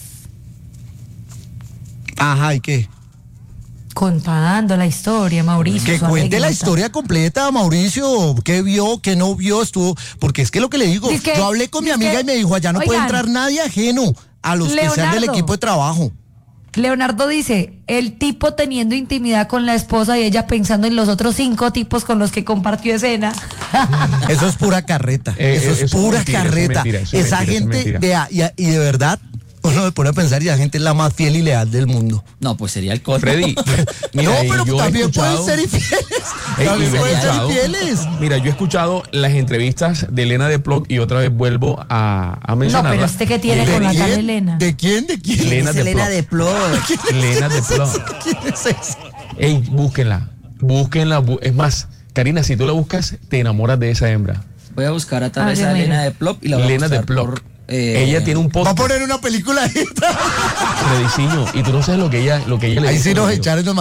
[SPEAKER 1] Ajá, ¿y qué?
[SPEAKER 3] Contando la historia, Mauricio.
[SPEAKER 1] Que
[SPEAKER 3] su
[SPEAKER 1] cuente la
[SPEAKER 3] anécdota.
[SPEAKER 1] historia completa, Mauricio. ¿Qué vio? ¿Qué no vio? Estuvo. Porque es que lo que le digo,
[SPEAKER 3] Dice que-
[SPEAKER 1] yo hablé con mi
[SPEAKER 3] dice
[SPEAKER 1] amiga
[SPEAKER 3] que-
[SPEAKER 1] y me dijo, allá no puede
[SPEAKER 3] Oigan,
[SPEAKER 1] entrar nadie ajeno a los que sean del
[SPEAKER 3] Leonardo.
[SPEAKER 1] equipo de trabajo.
[SPEAKER 3] Leonardo dice, el tipo teniendo intimidad con la esposa y ella pensando en los otros cinco tipos con los que compartió escena.
[SPEAKER 1] Eso es pura carreta.
[SPEAKER 2] Eh,
[SPEAKER 1] eso
[SPEAKER 2] eh,
[SPEAKER 1] es
[SPEAKER 2] eso es
[SPEAKER 1] pura
[SPEAKER 2] mentira, eso es
[SPEAKER 1] carreta.
[SPEAKER 2] mentira, eso es
[SPEAKER 1] Esa
[SPEAKER 2] mentira, eso es
[SPEAKER 1] gente,
[SPEAKER 2] mentira.
[SPEAKER 1] vea, y, y de verdad, uno me pone a pensar y la gente es la más fiel y leal del mundo.
[SPEAKER 4] No, pues sería el colmo.
[SPEAKER 2] Freddy, mira,
[SPEAKER 1] no,
[SPEAKER 2] y
[SPEAKER 1] pero
[SPEAKER 2] yo he
[SPEAKER 1] también
[SPEAKER 2] escuchado-
[SPEAKER 1] pueden ser infieles.
[SPEAKER 2] Ey,
[SPEAKER 1] también
[SPEAKER 2] y yo he
[SPEAKER 1] pueden ser
[SPEAKER 2] escuchado-
[SPEAKER 1] infieles.
[SPEAKER 2] Mira, yo he escuchado las entrevistas de Elena de Ploc y otra vez vuelvo a, a
[SPEAKER 3] No,
[SPEAKER 2] mencionarla.
[SPEAKER 3] pero este que tiene
[SPEAKER 1] ¿De
[SPEAKER 3] con la tal
[SPEAKER 1] quién?
[SPEAKER 3] Elena.
[SPEAKER 1] ¿De quién? ¿De quién?
[SPEAKER 2] Elena
[SPEAKER 4] Es
[SPEAKER 2] de
[SPEAKER 4] Elena
[SPEAKER 2] Ploc.
[SPEAKER 4] de Ploc.
[SPEAKER 2] Elena de Ploc.
[SPEAKER 1] ¿Quién es ese?
[SPEAKER 2] Ey, búsquenla, búsquenla. bu- Es más, Karina, si tú la buscas, te enamoras de esa hembra.
[SPEAKER 4] Voy a buscar a
[SPEAKER 3] Ah,
[SPEAKER 4] través
[SPEAKER 3] Dios
[SPEAKER 4] de
[SPEAKER 3] mío.
[SPEAKER 4] Elena de Plop y la voy a
[SPEAKER 2] Elena de
[SPEAKER 4] buscar
[SPEAKER 2] Ploc.
[SPEAKER 4] por, eh,
[SPEAKER 2] Ella tiene un
[SPEAKER 1] Va a
[SPEAKER 2] podcast
[SPEAKER 1] poner una película ahí.
[SPEAKER 2] de diseño y tú no sabes lo que ella, lo que ella le
[SPEAKER 1] Ahí
[SPEAKER 2] dice
[SPEAKER 1] sí
[SPEAKER 2] a los
[SPEAKER 1] nos
[SPEAKER 2] amigos.
[SPEAKER 1] echaron, nos